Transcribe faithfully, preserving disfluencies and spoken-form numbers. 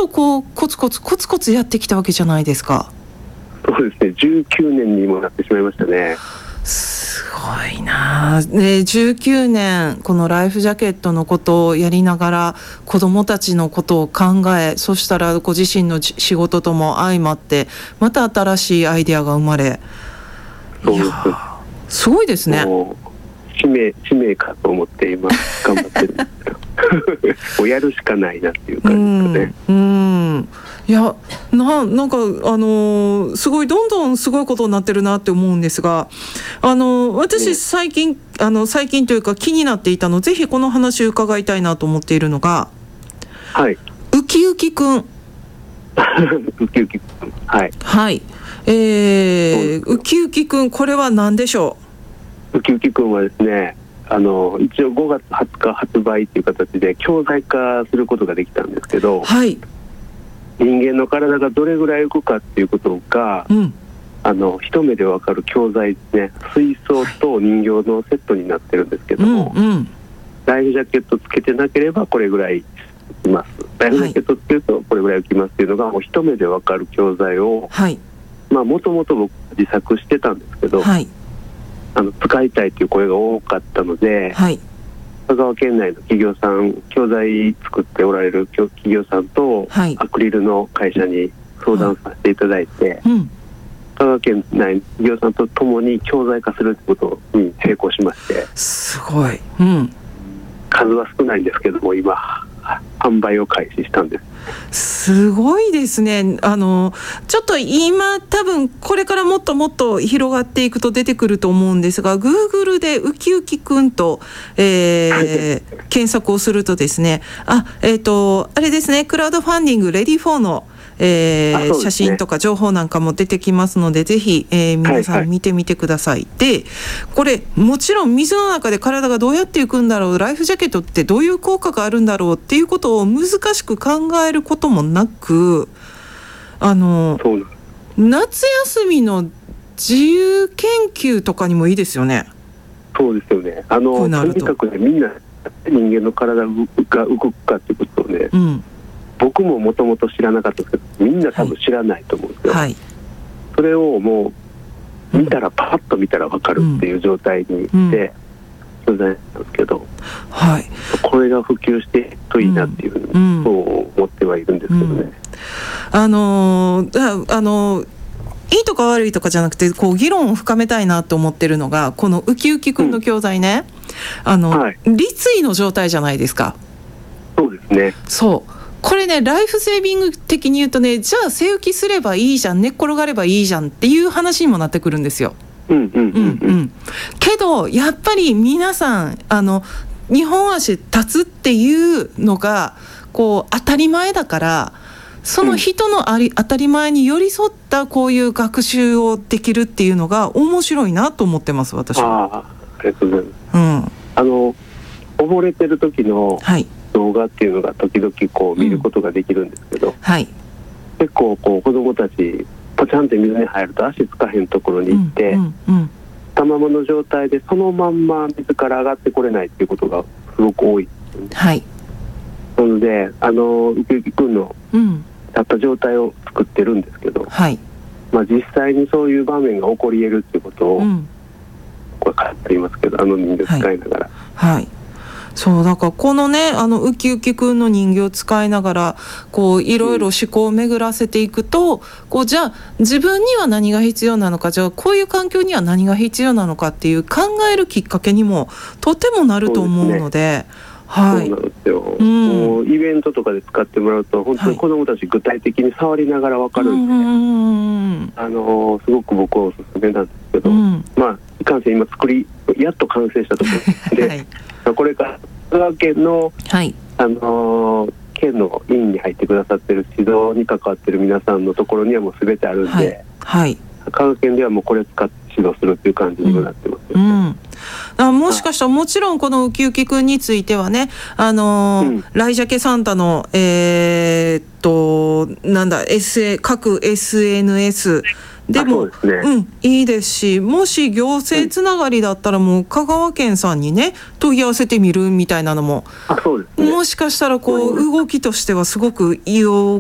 とこうコツコツコツコツやってきたわけじゃないですか。 そうですね、じゅうきゅうねんにもなってしまいましたね。 すごいな。でじゅうきゅうねんこのライフジャケットのことをやりながら子どもたちのことを考え、そしたらご自身の仕事とも相まってまた新しいアイデアが生まれ、 そうです。 いやすごいですね。 もう使命使命かと思って今頑張ってるんですけどもうやるしかないなっていう感じですかね。 うん、うん、いや な, なんかあのー、すごいどんどんすごいことになってるなって思うんですが、あのー、私最近、ね、あの最近というか気になっていたの、ぜひこの話を伺いたいなと思っているのが、 はい、 ウキウキくんウキウキくん、はい、 はい、えー、ウキウキくん、これは何でしょう。ウキウキくんはですね、あの一応ごがつはつか発売という形で教材化することができたんですけど、 はい、 人間の体がどれぐらい浮くかっていうことが、うん、あの一目でわかる教材ですね。水槽と人形のセットになってるんですけども、うんうん、ライフジャケットつけてなければこれぐらい浮きます、ライフジャケットつけるとこれぐらい浮きますっていうのがもう一目でわかる教材を、はい、まあもともと僕自作してたんですけど、はい、あの使いたいという声が多かったので、はい、香川県内の企業さん、教材作っておられる企業さんと、はい、アクリルの会社に相談させていただいて、はい、うん、香川県内の企業さんとともに教材化するということに成功しまして、 すごい、うん、 数は少ないんですけども今販売を開始したんです。 すごいですね。あのちょっと今多分これからもっともっと広がっていくと出てくると思うんですが、 Google でウキウキくんと、えー、検索をするとですね、あ、えーと、あれですね、クラウドファンディングレディフォーのえーね、写真とか情報なんかも出てきますので、ぜひ、えー、皆さん見てみてください、はいはい、でこれもちろん水の中で体がどうやっていくんだろう、ライフジャケットってどういう効果があるんだろうっていうことを難しく考えることもなく、あの夏休みの自由研究とかにもいいですよね。 そうですよね。あのとにかくね、みんな人間の体が動くかってことをね、うん、僕ももともと知らなかったですけど、みんな多分知らないと思うんですよ、はい、それをもう見たら、うん、パッと見たら分かるっていう状態にして教材なんですけど、はい、これが普及していくといいなっていうふうに、うん、そう思ってはいるんですけどね、うん、 あのー、あのーいいとか悪いとかじゃなくて、こう議論を深めたいなと思ってるのが、このウキウキくんの教材ね、うん、あの、はい、立位の状態じゃないですか。 そうですね。 そうこれね、ライフセービング的に言うとね、じゃあ背浮きすればいいじゃん、寝っ転がればいいじゃんっていう話にもなってくるんですよ。うんうんうんうん。けどやっぱり皆さんあのにほん足立つっていうのがこう当たり前だから、その人のあり、うん、当たり前に寄り添ったこういう学習をできるっていうのが面白いなと思ってます、私は。 ああ、ありがとうございます、うん、あの溺れてる時の、はい、動画っていうのが時々こう見ることができるんですけど、うん、はい、結構こう子どもたちポチャンって水に入ると足つかへんところに行って、うんうんうん、たままの状態でそのまんま水から上がってこれないっていうことがすごく多い、はい、なのであのウキウキくんの立った状態を作ってるんですけど、はい、まあ、実際にそういう場面が起こり得るっていうことを、うん、分かっていますけど、あの人形使いながら、はいはい、そうだからこのね、あのウキウキくんの人形を使いながらこういろいろ思考を巡らせていくと、うん、こうじゃあ自分には何が必要なのか、じゃあこういう環境には何が必要なのかっていう考えるきっかけにもとてもなると思うので、はい、そうなんですよ、うん、もうイベントとかで使ってもらうと本当に子どもたち具体的に触りながら分かるんで、はい、うんあのすごく僕はおすすめなんですけど、うん、まあいかんせん今作りやっと完成したところで、はい、これから香川県の、はい、あのー、県の委員に入ってくださってる指導に関わってる皆さんのところにはもう全てあるんで、はいはい、香川県ではもうこれ使って指導するっていう感じにもなってますよね、うんうん、あもしかしたらもちろんこのウキウキくんについてはね、あのーうん、ライジャケサンタのえー、っとなんだ エスエー 各 エスエヌエスでもう、ね、うん、いいですし、もし行政つながりだったらもう香川県さんにね問い合わせてみるみたいなのも、あそうですね、もしかしたらこう動きとしてはすごく有